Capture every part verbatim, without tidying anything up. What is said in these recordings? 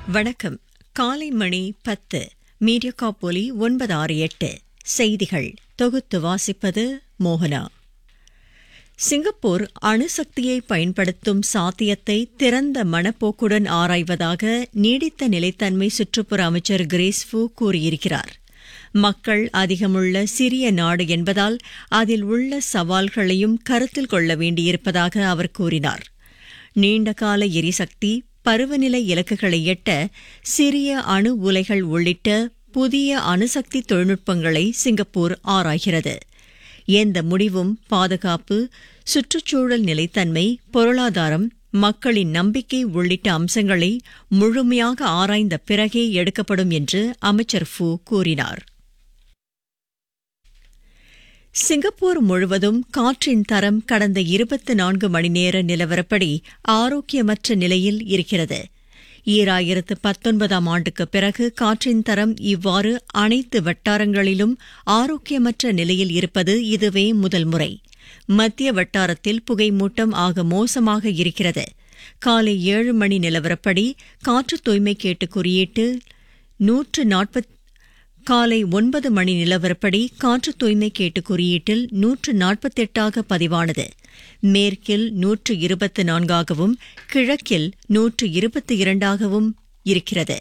வணக்கம். காலை மணி பத்து. மீடியாகாப் ஒலி ஒன்பது ஆறு எட்டு. செய்திகள் தொகுத்து வாசிப்பது மோகனா. சிங்கப்பூர் அணுசக்தியை பயன்படுத்தும் சாத்தியத்தை திறந்த மனப்போக்குடன் ஆராய்வதாக நீடித்த நிலைத்தன்மை சுற்றுப்புற அமைச்சர் கிரேஸ் ஃபூ கூறியிருக்கிறார். மக்கள் அதிகமுள்ள சிறிய நாடு என்பதால் அதில் உள்ள சவால்களையும் கருத்தில் கொள்ள வேண்டியிருப்பதாக அவர் கூறினார். நீண்டகால எரிசக்தி, பருவநிலை இலக்குகளை எட்ட சிறிய அணு உலைகள் உள்ளிட்ட புதிய அணுசக்தி தொழில்நுட்பங்களை சிங்கப்பூர் ஆராய்கிறது. எந்த முடிவும் பாதுகாப்பு, சுற்றுச்சூழல் நிலைத்தன்மை, பொருளாதாரம், மக்களின் நம்பிக்கை உள்ளிட்ட அம்சங்களை முழுமையாக ஆராய்ந்த பிறகே எடுக்கப்படும் என்று அமைச்சர் ஃபூ கூறினார். சிங்கப்பூர் முழுவதும் காற்றின் தரம் கடந்த இருபத்தி நான்கு மணி நேர நிலவரப்படி ஆரோக்கியமற்ற நிலையில் இருக்கிறது. ஈராயிரத்து பத்தொன்பதாம் ஆண்டுக்கு பிறகு காற்றின் தரம் இவ்வாறு அனைத்து வட்டாரங்களிலும் ஆரோக்கியமற்ற நிலையில் இருப்பது இதுவே முதல் முறை. மத்திய வட்டாரத்தில் புகைமூட்டம் ஆக மோசமாக இருக்கிறது. காலை ஏழு மணி நிலவரப்படி காற்று தூய்மை கேட்டு குறியீட்டு நூற்று நாற்பத்தி காலை ஒன்பது மணி நிலவரப்படி காற்று தூய்மை கேட்டு குறியீட்டில் நூற்று நாற்பத்தெட்டாக பதிவானது. மேற்கில் நூற்று இருபத்தி நான்காகவும் கிழக்கில் நூற்று இருபத்தி இரண்டாகவும் இருக்கிறது.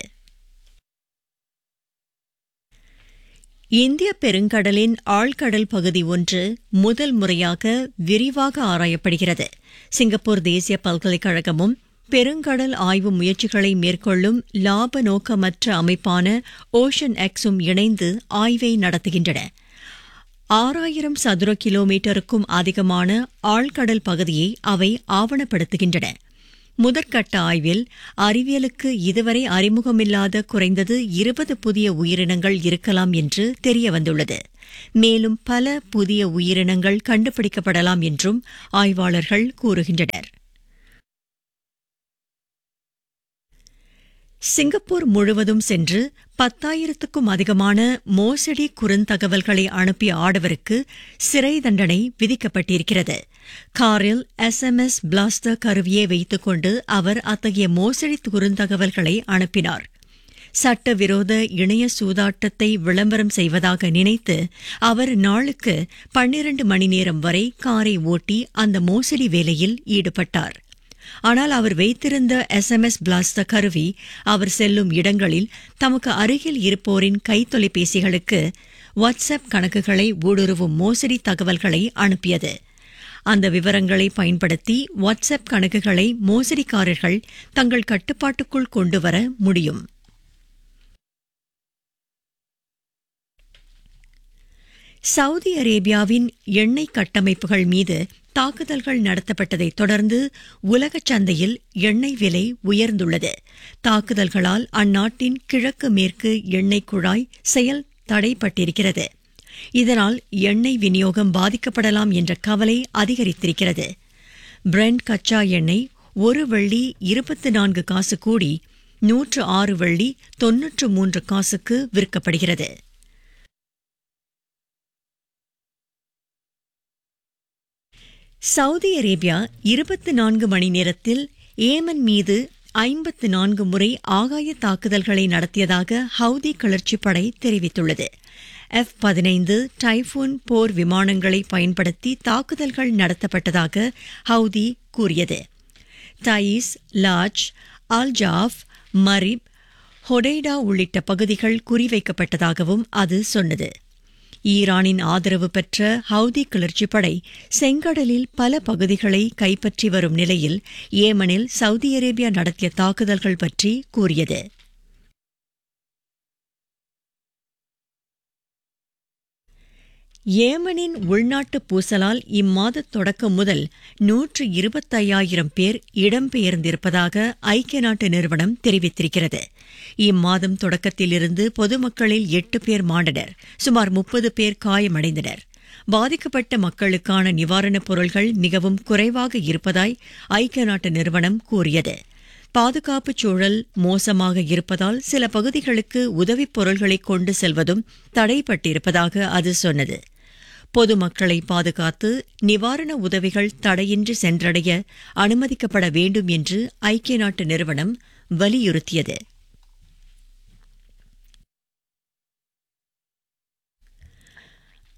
இந்திய பெருங்கடலின் ஆழ்கடல் பகுதி ஒன்று முதல் முறையாக விரிவாக ஆராயப்படுகிறது. சிங்கப்பூர் தேசிய பல்கலைக்கழகமும் பெருங்கடல் ஆய்வு முயற்சிகளை மேற்கொள்ளும் லாப நோக்கமற்ற அமைப்பான ஓஷன் எக்ஸும் இணைந்து ஆய்வை நடத்துகின்றன. ஆறாயிரம் சதுர கிலோமீட்டருக்கும் அதிகமான ஆழ்கடல் பகுதியை அவை ஆவணப்படுத்துகின்றன. முதற்கட்ட ஆய்வில் அறிவியலுக்கு இதுவரை அறிமுகமில்லாத குறைந்தது இருபது புதிய உயிரினங்கள் இருக்கலாம் என்று தெரியவந்துள்ளது. மேலும் பல புதிய உயிரினங்கள் கண்டுபிடிக்கப்படலாம் என்றும் ஆய்வாளர்கள் கூறுகின்றனர். சிங்கப்பூர் முழுவதும் சென்று பத்தாயிரத்துக்கும் அதிகமான மோசடி குறுந்தகவல்களை அனுப்பிய ஆடவருக்கு சிறை தண்டனை விதிக்கப்பட்டிருக்கிறது. காரில் எஸ் எம் எஸ் பிளாஸ்டர் கருவியை வைத்துக் கொண்டு அவர் அத்தகைய மோசடி குறுந்தகவல்களை அனுப்பினார். சட்டவிரோத இணைய சூதாட்டத்தை விளம்பரம் செய்வதாக நினைத்து அவர் நாளுக்கு பன்னிரண்டு மணி நேரம் வரை காரை ஓட்டி அந்த மோசடி வேலையில் ஈடுபட்டார். ஆனால் அவர் வைத்திருந்த எஸ் எம் எஸ் பிளாஸ்டர் கருவி அவர் செல்லும் இடங்களில் தமக்கு அருகில் இருப்போரின் கைத்தொலைபேசிகளுக்கு வாட்ஸ்அப் கணக்குகளை ஊடுருவும் மோசடி தகவல்களை அனுப்பியது. அந்த விவரங்களை பயன்படுத்தி வாட்ஸ்அப் கணக்குகளை மோசடிக்காரர்கள் தங்கள் கட்டுப்பாட்டுக்குள் கொண்டுவர முடியும். சவுதி அரேபியாவின் எண்ணெய் கட்டமைப்புகள் மீது தாக்குதல்கள் நடத்தப்பட்டதைத் தொடர்ந்து உலக சந்தையில் எண்ணெய் விலை உயர்ந்துள்ளது. தாக்குதல்களால் அந்நாட்டின் கிழக்கு மேற்கு எண்ணெய் குழாய் செயல் தடைப்பட்டிருக்கிறது. இதனால் எண்ணெய் விநியோகம் பாதிக்கப்படலாம் என்ற கவலை அதிகரித்திருக்கிறது. பிரெண்ட் கச்சா எண்ணெய் ஒரு வெள்ளி இருபத்தி நான்கு காசு கூடி நூற்று ஆறு வெள்ளி தொன்னூற்று மூன்று காசுக்கு விற்கப்படுகிறது. சவுதி அரேபியா இருபத்தி நான்கு மணி நேரத்தில் ஏமன் மீது ஐம்பத்து நான்கு முறை ஆகாய தாக்குதல்களை நடத்தியதாக ஹவுதி கிளர்ச்சிப் படை தெரிவித்துள்ளது. எஃப் பதினைந்து டைஃபூன் போர் விமானங்களை பயன்படுத்தி தாக்குதல்கள் நடத்தப்பட்டதாக ஹவுதி கூறியது. டைஸ், லாஜ், அல்ஜாஃப், மரிப், ஹொடைடா உள்ளிட்ட பகுதிகள் குறிவைக்கப்பட்டதாகவும் அது சொன்னது. ஈரானின் ஆதரவு பெற்ற ஹவுதி கிளர்ச்சிப் படை செங்கடலில் பல பகுதிகளை கைப்பற்றி வரும் நிலையில் ஏமனில் சவுதி அரேபியா நடத்திய தாக்குதல்கள் பற்றி கூறியது. ஏமனின் உள்நாட்டு பூசலால் இம்மாத தொடக்கம் முதல் நூற்று இருபத்தையாயிரம் பேர் இடம்பெயர்ந்திருப்பதாக ஐக்கிய நாட்டு நிறுவனம் தெரிவித்திருக்கிறது. இம்மாதம் தொடக்கத்திலிருந்து பொதுமக்களில் எட்டு பேர் மாண்டனர். சுமார் முப்பது பேர் காயமடைந்தனர். பாதிக்கப்பட்ட மக்களுக்கான நிவாரணப் பொருள்கள் மிகவும் குறைவாக இருப்பதாய் ஐக்கிய நாட்டு நிறுவனம் கூறியது. பாதுகாப்புச் சூழல் மோசமாக இருப்பதால் சில பகுதிகளுக்கு உதவிப் பொருள்களை கொண்டு செல்வதும் தடைப்பட்டிருப்பதாக அது சொன்னது. பொதுமக்களை பாதுகாத்து நிவாரண உதவிகள் தடையின்றி சென்றடைய அனுமதிக்கப்பட வேண்டும் என்று ஐக்கிய நாட்டு நிறுவனம் வலியுறுத்தியது.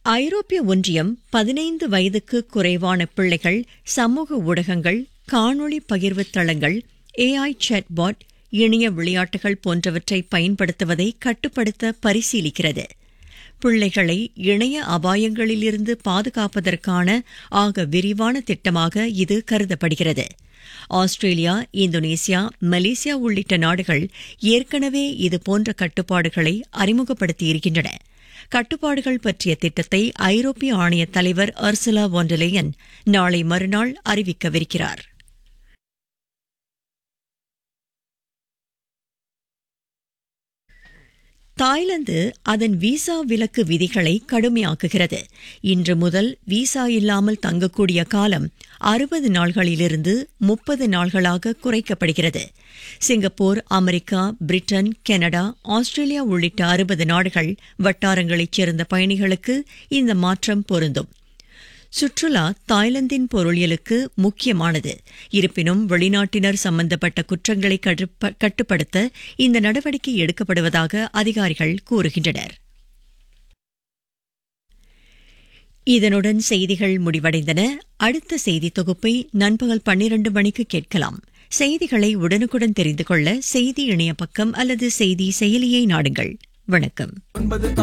ஐரோப்பிய ஒன்றியம் பதினைந்து வயதுக்கு குறைவான பிள்ளைகள் சமூக ஊடகங்கள், காணொளி பகிர்வு தளங்கள், ஏஐ சாட்பாட், இணைய விளையாட்டுகள் போன்றவற்றை பயன்படுத்துவதை கட்டுப்படுத்த பரிசீலிக்கிறது. பிள்ளைகளை இணைய அபாயங்களிலிருந்து பாதுகாப்பதற்கான ஆக விரிவான திட்டமாக இது கருதப்படுகிறது. ஆஸ்திரேலியா, இந்தோனேசியா, மலேசியா உள்ளிட்ட நாடுகள் ஏற்கனவே இதுபோன்ற கட்டுப்பாடுகளை அறிமுகப்படுத்தியிருக்கின்றன. கட்டுப்பாடுகள் பற்றிய திட்டத்தை ஐரோப்பிய ஆணைய தலைவர் உர்சுலா வான் டெர் லேயன் நாளை மறுநாள் அறிவிக்கவிருக்கிறார். தாய்லாந்து அதன் விசா விலக்கு விதிகளை கடுமையாக்குகிறது. இன்று முதல் விசா இல்லாமல் தங்கக்கூடிய காலம் அறுபது நாள்களிலிருந்து முப்பது நாள்களாக குறைக்கப்படுகிறது. Singapore, America, Britain, Canada, Australia உள்ளிட்ட அறுபது நாடுகள் வட்டாரங்களைச் சேர்ந்த பயணிகளுக்கு இந்த மாற்றம் பொருந்தும். சுற்றுலா தாய்லாந்தின் பொருளியலுக்கு முக்கியமானது. இருப்பினும் வெளிநாட்டினர் சம்பந்தப்பட்ட குற்றங்களை கட்டுப்படுத்த இந்த நடவடிக்கை எடுக்கப்படுவதாக அதிகாரிகள் கூறுகின்றனர். இதனுடன் செய்திகள் முடிவடைந்தன. அடுத்த செய்தி தொகுப்பை நண்பகல் பன்னிரண்டு மணிக்கு கேட்கலாம். செய்திகளை உடனுக்குடன் தெரிந்து கொள்ள செய்தி இணைய பக்கம் அல்லது செய்தி செயலியை நாடுங்கள். வணக்கம்.